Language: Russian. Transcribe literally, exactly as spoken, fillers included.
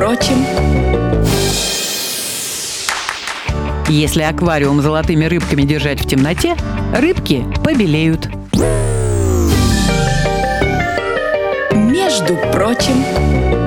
прочим. Если аквариум с золотыми рыбками держать в темноте, рыбки побелеют. Между прочим.